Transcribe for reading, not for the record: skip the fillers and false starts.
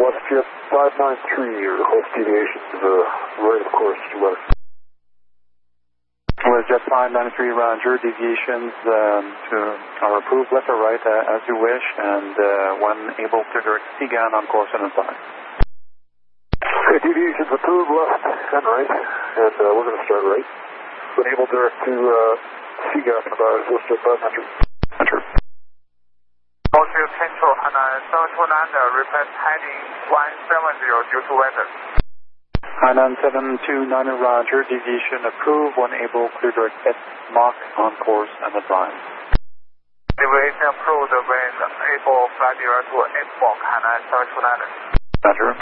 WestJet 593, your course deviation is right of course to left. WestJet 593, roger. Deviations are approved left or right as you wish, and when able to direct CGAN on course and inside. Okay, deviations approved left and right, and we're going to start right. When able direct to CGAN about WestJet 593. Enter. Hotel Central Hainan 729, request heading 170 due to weather. Hainan 729, roger. Deviation approved. When able, clear direct at Mach on course and advise. Deviation approved when able, fly direct to Mach Hainan 729. Roger.